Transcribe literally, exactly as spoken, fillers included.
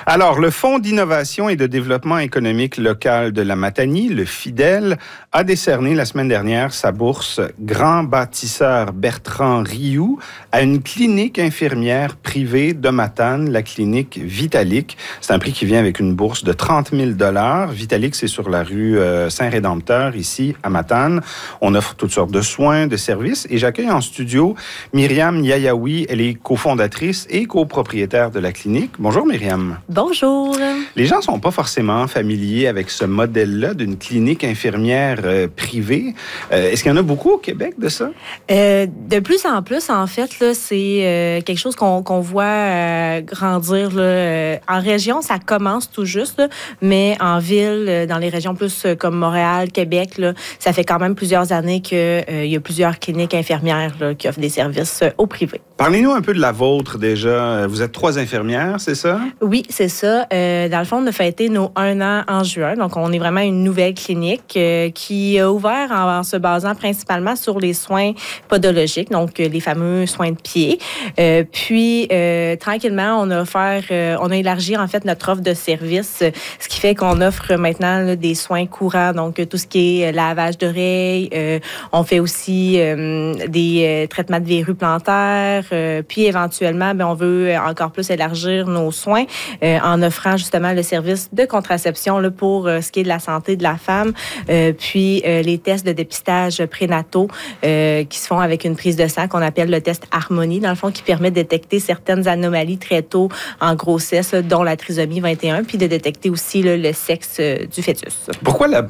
Alors, le Fonds d'innovation et de développement économique local de la Matanie, le FIDEL, a décerné la semaine dernière sa bourse Grand bâtisseur Bertrand Rioux à une clinique infirmière privée de Matane, la clinique Vitalic. C'est un prix qui vient avec une bourse de trente mille dollars. Vitalic, c'est sur la rue euh, Saint-Rédempteur, ici, à Matane. On offre toutes sortes de soins, de services. Et j'accueille en studio Myriam Yayaoui. Elle est cofondatrice et copropriétaire de la clinique. Bonjour, Myriam. Bonjour. Les gens ne sont pas forcément familiers avec ce modèle-là d'une clinique infirmière euh, privée. Euh, est-ce qu'il y en a beaucoup au Québec de ça? Euh, de plus en plus, en fait, là, c'est euh, quelque chose qu'on, qu'on voit euh, grandir. Là, euh, en région, ça commence tout juste, là, mais en ville, euh, dans les régions plus euh, comme Montréal, Québec, là, ça fait quand même plusieurs années qu'il euh, y a plusieurs cliniques infirmières là, qui offrent des services euh, au privé. Parlez-nous un peu de la vôtre déjà. Vous êtes trois infirmières, c'est ça? Oui, c'est ça. Euh, dans le fond, on a fêté nos un an en juin. Donc, on est vraiment une nouvelle clinique euh, qui a ouvert en, en se basant principalement sur les soins podologiques, donc euh, les fameux soins de pied. Euh, puis, euh, tranquillement, on a offert, euh, on a élargi en fait notre offre de services, euh, ce qui fait qu'on offre maintenant là, des soins courants, donc euh, tout ce qui est euh, lavage d'oreilles. Euh, on fait aussi euh, des euh, traitements de verrues plantaires. Euh, puis, éventuellement, ben, on veut encore plus élargir nos soins euh, en offrant justement le service de contraception là, pour euh, ce qui est de la santé de la femme, euh, puis euh, les tests de dépistage prénataux euh, qui se font avec une prise de sang qu'on appelle le test Harmonie, dans le fond, qui permet de détecter certaines anomalies très tôt en grossesse, là, dont la trisomie vingt et un, puis de détecter aussi là, le sexe euh, du fœtus. Pourquoi la